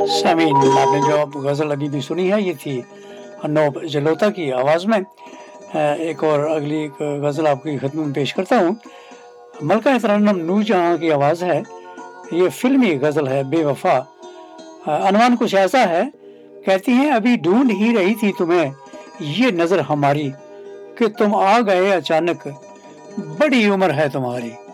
सामीन, आपने जो अब गज़ल अभी भी सुनी है, ये थी नौब जलोटा की आवाज़ में। एक और अगली एक गज़ल आपकी खिदमत में पेश करता हूँ। मलका तरन्नुम नूरजहाँ की आवाज़ है। ये फ़िल्मी गज़ल है बेवफ़ा। अनवान कुछ ऐसा है, कहती हैं अभी ढूँढ ही रही थी तुम्हें ये नज़र हमारी, कि तुम आ गए अचानक, बड़ी उम्र है तुम्हारी।